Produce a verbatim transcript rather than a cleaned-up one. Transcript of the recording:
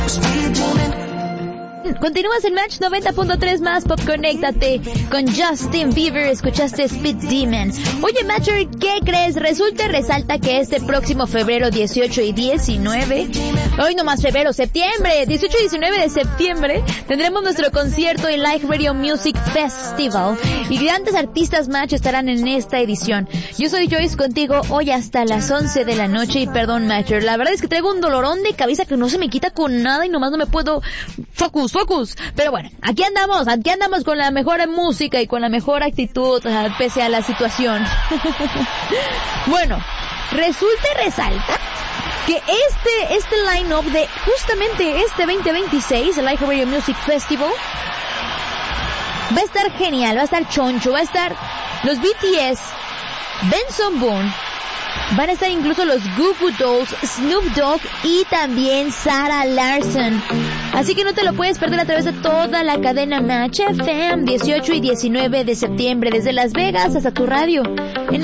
Continúas en Match noventa punto tres más Pop. Conéctate con Justin Bieber. Escuchaste Speed Demon. Oye, Matcher, ¿qué crees? Resulta y resalta que este próximo febrero dieciocho y diecinueve, hoy no más febrero, septiembre, dieciocho y diecinueve de septiembre, tendremos nuestro concierto en Live Radio Music Festival. Y grandes artistas, Match, estarán en esta edición. Yo soy Joyce contigo hoy hasta las once de la noche. Y perdón, Matcher, la verdad es que traigo un dolorón de cabeza que no se me quita con nada y nomás no me puedo... Focus, focus. Pero bueno, aquí andamos, aquí andamos con la mejor música y con la mejor actitud, uh, pese a la situación. Bueno, resulta y resalta que este, este line-up de justamente este veinte veintiséis, el Live Radio Music Festival, va a estar genial, va a estar choncho, va a estar los B T S, Benson Boone, van a estar incluso los Goo Goo Dolls, Snoop Dogg y también Sarah Larson. Así que no te lo puedes perder a través de toda la cadena Match F M, dieciocho y diecinueve de septiembre, desde Las Vegas hasta tu radio. En